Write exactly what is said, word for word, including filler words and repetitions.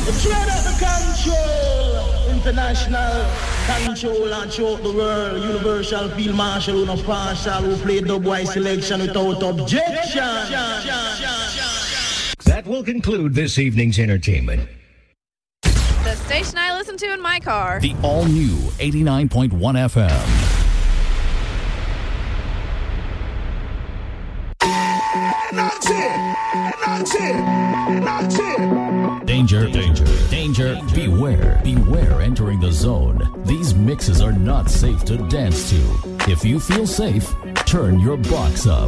Trinidad control, international control and choke the world. Universal field marshal, who no partial, who play dubwise selection without objection. That will conclude this evening's entertainment. The station I listen to in my car. The all-new eighty-nine point one F M. Danger, danger, danger, beware, beware entering the zone. These mixes are not safe to dance to. If you feel safe, turn your box up.